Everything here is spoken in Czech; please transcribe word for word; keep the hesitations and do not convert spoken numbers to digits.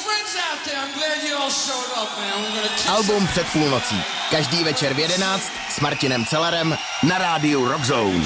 Album před půlnocí. Každý večer v jedenáct s Martinem Cellerem na rádiu Rock Zone.